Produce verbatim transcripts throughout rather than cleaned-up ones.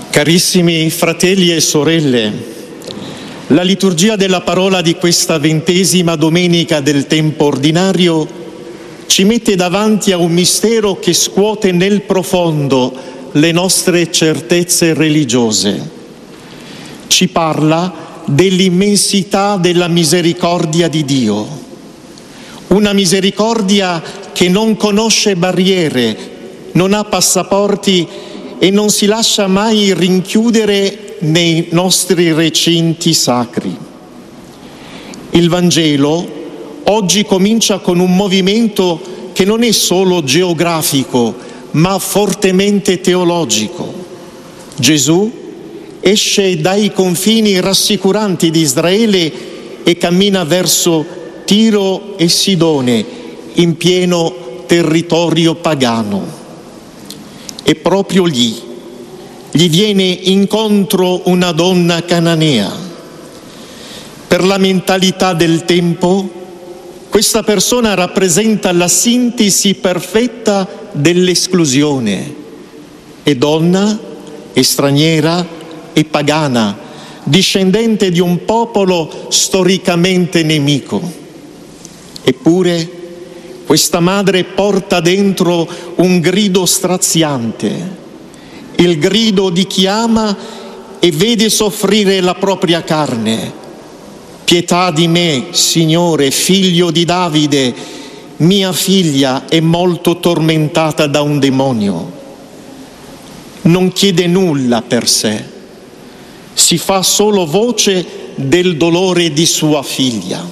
Carissimi fratelli e sorelle, la liturgia della parola di questa ventesima domenica del tempo ordinario ci mette davanti a un mistero che scuote nel profondo le nostre certezze religiose. Ci parla dell'immensità della misericordia di Dio, una misericordia che non conosce barriere, non ha passaporti e non si lascia mai rinchiudere nei nostri recinti sacri. Il Vangelo oggi comincia con un movimento che non è solo geografico, ma fortemente teologico. Gesù esce dai confini rassicuranti di Israele e cammina verso Tiro e Sidone, in pieno territorio pagano. E proprio lì gli viene incontro una donna cananea. Per la mentalità del tempo, questa persona rappresenta la sintesi perfetta dell'esclusione. È donna, è straniera, è pagana, discendente di un popolo storicamente nemico. Eppure questa madre porta dentro un grido straziante, il grido di chi ama e vede soffrire la propria carne. Pietà di me, Signore, figlio di Davide, mia figlia è molto tormentata da un demonio. Non chiede nulla per sé, si fa solo voce del dolore di sua figlia.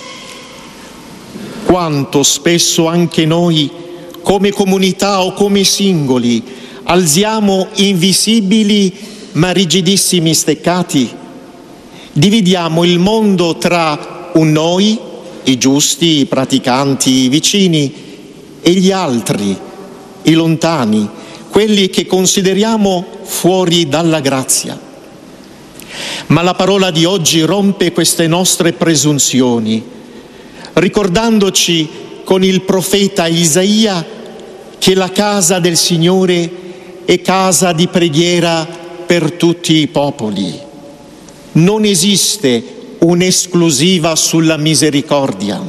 Quanto spesso anche noi, come comunità o come singoli, alziamo invisibili ma rigidissimi steccati. Dividiamo il mondo tra un noi, i giusti, i praticanti, i vicini, e gli altri, i lontani, quelli che consideriamo fuori dalla grazia. Ma la parola di oggi rompe queste nostre presunzioni, ricordandoci con il profeta Isaia che la casa del Signore è casa di preghiera per tutti i popoli. Non esiste un'esclusiva sulla misericordia.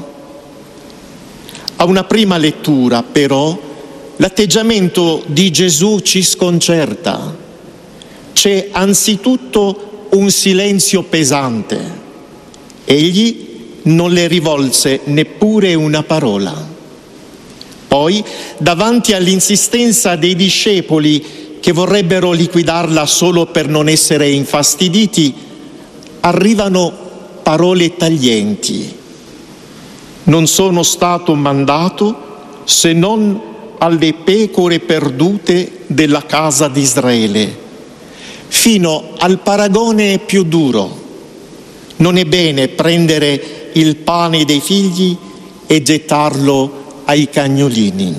A una prima lettura, però, l'atteggiamento di Gesù ci sconcerta. C'è anzitutto un silenzio pesante. Egli non le rivolse neppure una parola. Poi, davanti all'insistenza dei discepoli che vorrebbero liquidarla solo per non essere infastiditi, arrivano parole taglienti. Non sono stato mandato se non alle pecore perdute della casa di Israele, fino al paragone più duro. Non è bene prendere il pane dei figli e gettarlo ai cagnolini.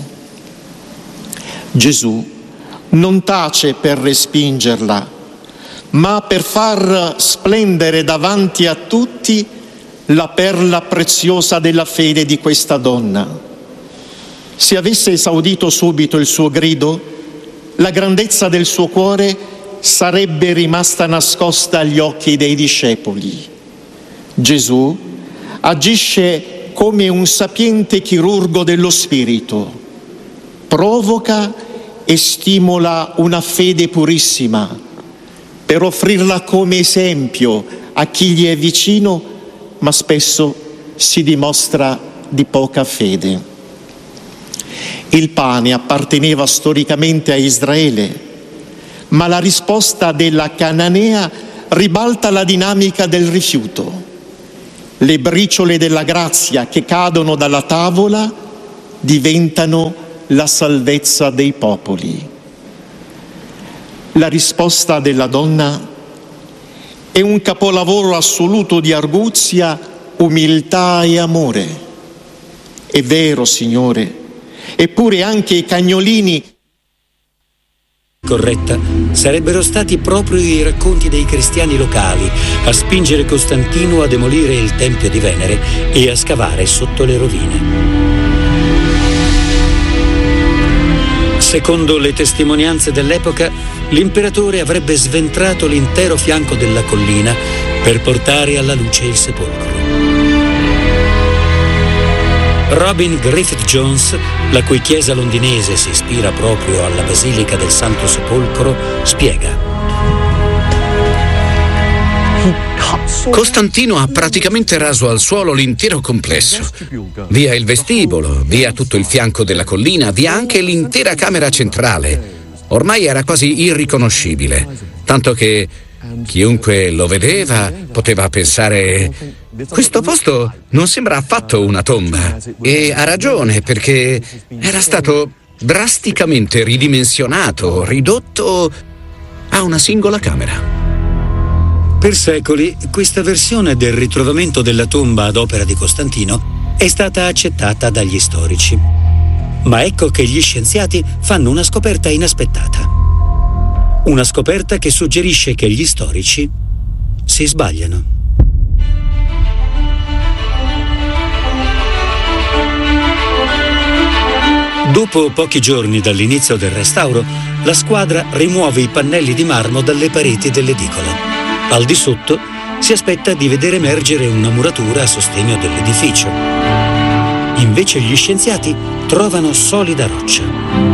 Gesù non tace per respingerla, ma per far splendere davanti a tutti la perla preziosa della fede di questa donna. Se avesse esaudito subito il suo grido, la grandezza del suo cuore sarebbe rimasta nascosta agli occhi dei discepoli. Gesù agisce come un sapiente chirurgo dello spirito, provoca e stimola una fede purissima per offrirla come esempio a chi gli è vicino, ma spesso si dimostra di poca fede. Il pane apparteneva storicamente a Israele, ma la risposta della cananea ribalta la dinamica del rifiuto. Le briciole della grazia che cadono dalla tavola diventano la salvezza dei popoli. La risposta della donna è un capolavoro assoluto di arguzia, umiltà e amore. È vero, Signore, eppure anche i cagnolini corretta sarebbero stati proprio i racconti dei cristiani locali a spingere Costantino a demolire il tempio di Venere e a scavare sotto le rovine. Secondo le testimonianze dell'epoca, l'imperatore avrebbe sventrato l'intero fianco della collina per portare alla luce il sepolcro. Robin Griffith Jones, la cui chiesa londinese si ispira proprio alla Basilica del Santo Sepolcro, spiega: Costantino ha praticamente raso al suolo l'intero complesso, via il vestibolo, via tutto il fianco della collina, via anche l'intera camera centrale. Ormai era quasi irriconoscibile, tanto che chiunque lo vedeva poteva pensare: questo posto non sembra affatto una tomba. E ha ragione, perché era stato drasticamente ridimensionato, ridotto a una singola camera. Per secoli questa versione del ritrovamento della tomba ad opera di Costantino è stata accettata dagli storici. Ma ecco che gli scienziati fanno una scoperta inaspettata. Una scoperta che suggerisce che gli storici si sbagliano. Dopo pochi giorni dall'inizio del restauro, la squadra rimuove i pannelli di marmo dalle pareti dell'edicola. Al di sotto si aspetta di vedere emergere una muratura a sostegno dell'edificio. Invece gli scienziati trovano solida roccia.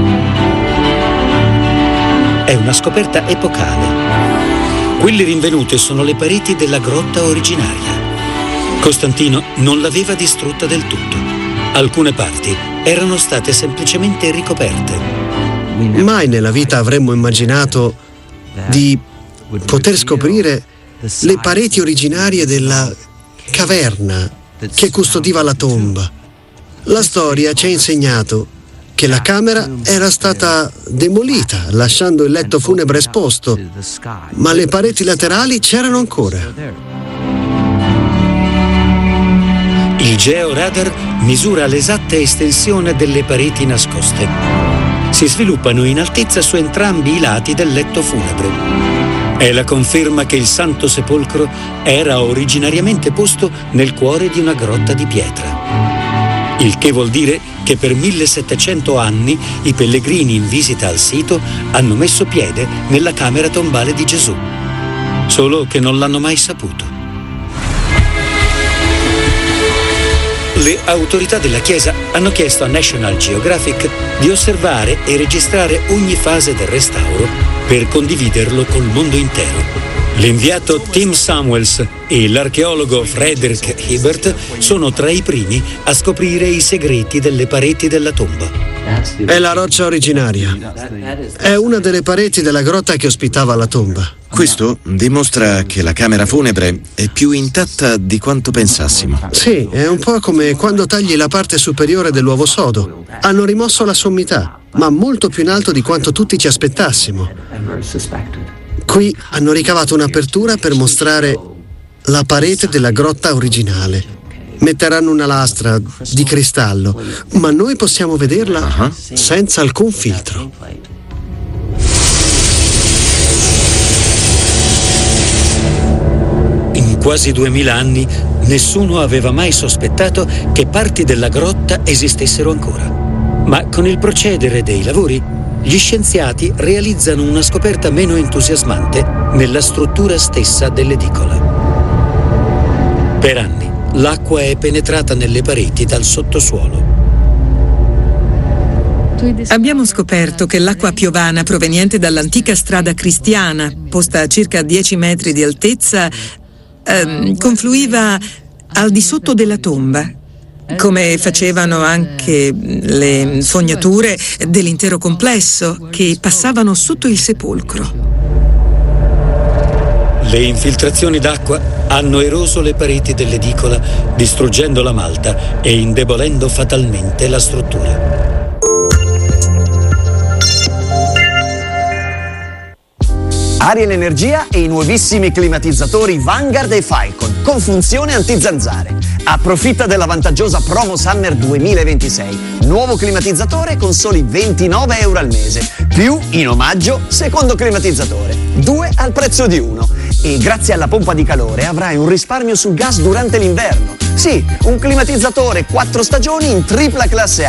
È una scoperta epocale. Quelle rinvenute sono le pareti della grotta originaria. Costantino non l'aveva distrutta del tutto. Alcune parti erano state semplicemente ricoperte. Mai nella vita avremmo immaginato di poter scoprire le pareti originarie della caverna che custodiva la tomba. La storia ci ha insegnato che la camera era stata demolita, lasciando il letto funebre esposto, ma le pareti laterali c'erano ancora. Il georadar misura l'esatta estensione delle pareti nascoste. Si sviluppano in altezza su entrambi i lati del letto funebre. È la conferma che il Santo Sepolcro era originariamente posto nel cuore di una grotta di pietra. Il che vuol dire che per millesettecento anni i pellegrini in visita al sito hanno messo piede nella camera tombale di Gesù. Solo che non l'hanno mai saputo. Le autorità della Chiesa hanno chiesto a National Geographic di osservare e registrare ogni fase del restauro per condividerlo col mondo intero. L'inviato Tim Samuels e l'archeologo Frederick Hibbert sono tra i primi a scoprire i segreti delle pareti della tomba. È la roccia originaria. È una delle pareti della grotta che ospitava la tomba. Questo dimostra che la camera funebre è più intatta di quanto pensassimo. Sì, è un po' come quando tagli la parte superiore dell'uovo sodo. Hanno rimosso la sommità, ma molto più in alto di quanto tutti ci aspettassimo. Qui hanno ricavato un'apertura per mostrare la parete della grotta originale. Metteranno una lastra di cristallo, ma noi possiamo vederla uh-huh. senza alcun filtro. In quasi duemila anni nessuno aveva mai sospettato che parti della grotta esistessero ancora. Ma con il procedere dei lavori, gli scienziati realizzano una scoperta meno entusiasmante nella struttura stessa dell'edicola. Per anni l'acqua è penetrata nelle pareti dal sottosuolo. Abbiamo scoperto che l'acqua piovana proveniente dall'antica strada cristiana, posta a circa dieci metri di altezza, ehm, confluiva al di sotto della tomba, come facevano anche le fognature dell'intero complesso che passavano sotto il sepolcro. Le infiltrazioni d'acqua hanno eroso le pareti dell'edicola, distruggendo la malta e indebolendo fatalmente la struttura. Ariel Energia e i nuovissimi climatizzatori Vanguard e Falcon con funzione anti-zanzare. Approfitta della vantaggiosa promo Summer duemilaventisei. Nuovo climatizzatore con soli ventinove euro al mese. Più, in omaggio, secondo climatizzatore. Due al prezzo di uno. E grazie alla pompa di calore avrai un risparmio sul gas durante l'inverno. Sì, un climatizzatore quattro stagioni in tripla classe A.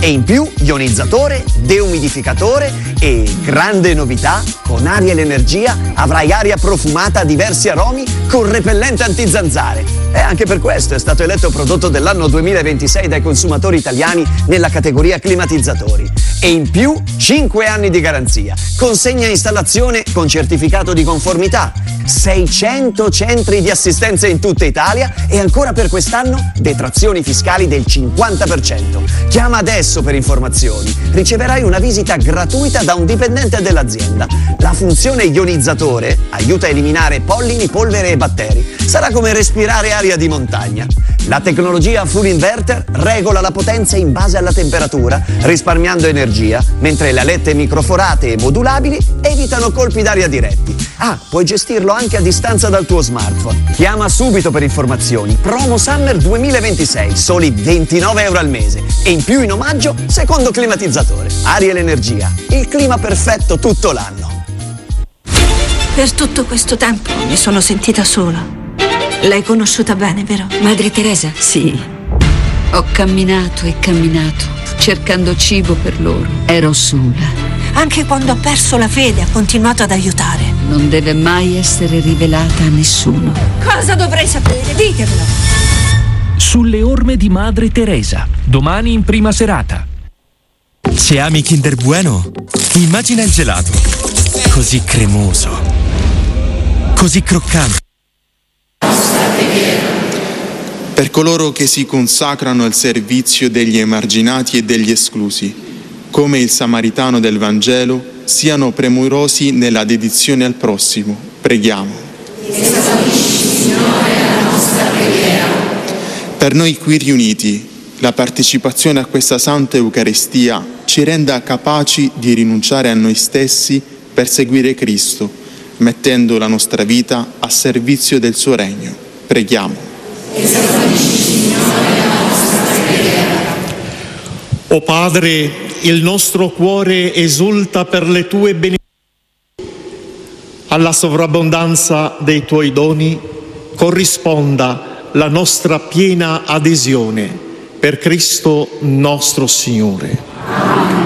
E in più ionizzatore, deumidificatore e, grande novità, con Ariel Energia avrai aria profumata a diversi aromi con repellente antizanzare. E anche per questo è stato eletto prodotto dell'anno duemilaventisei dai consumatori italiani nella categoria climatizzatori. E in più cinque anni di garanzia, consegna e installazione con certificato di conformità, seicento centri di assistenza in tutta Italia e ancora per quest'anno detrazioni fiscali del cinquanta per cento. Chiama adesso per informazioni. Riceverai una visita gratuita da un dipendente dell'azienda. La funzione ionizzatore aiuta a eliminare pollini, polvere e batteri. Sarà come respirare aria di montagna. La tecnologia full inverter regola la potenza in base alla temperatura, risparmiando energia, mentre le alette microforate e modulabili evitano colpi d'aria diretti. Ah, puoi gestirlo anche a distanza dal tuo smartphone. Chiama subito per informazioni. Promo Summer duemilaventisei, soli ventinove euro al mese. E in più in omaggio, secondo climatizzatore. Ariel Energia, il clima perfetto tutto l'anno. Per tutto questo tempo mi sono sentita sola. L'hai conosciuta bene, vero? Madre Teresa? Sì. Ho camminato e camminato, cercando cibo per loro. Ero sola. Anche quando ha perso la fede ha continuato ad aiutare. Non deve mai essere rivelata a nessuno. Cosa dovrei sapere? Ditemelo. Sulle orme di Madre Teresa, domani in prima serata. Se ami Kinder Bueno, immagina il gelato. Così cremoso. Così croccante. Per coloro che si consacrano al servizio degli emarginati e degli esclusi, come il samaritano del Vangelo, siano premurosi nella dedizione al prossimo. Preghiamo. Per noi qui riuniti, la partecipazione a questa Santa Eucaristia ci renda capaci di rinunciare a noi stessi per seguire Cristo, mettendo la nostra vita a servizio del suo regno. Preghiamo. O Padre, il nostro cuore esulta per le tue benedizioni. Alla sovrabbondanza dei tuoi doni corrisponda la nostra piena adesione. Per Cristo nostro Signore.